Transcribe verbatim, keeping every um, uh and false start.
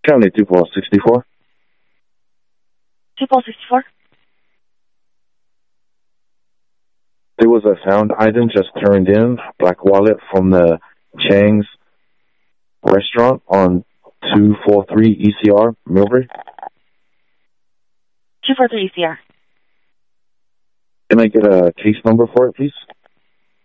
County two four sixty-four. two four six four. There was a found item just turned in, black wallet from the Chang's restaurant on two forty-three E C R, Millbury. two forty-three E C R. Can I get a case number for it, please?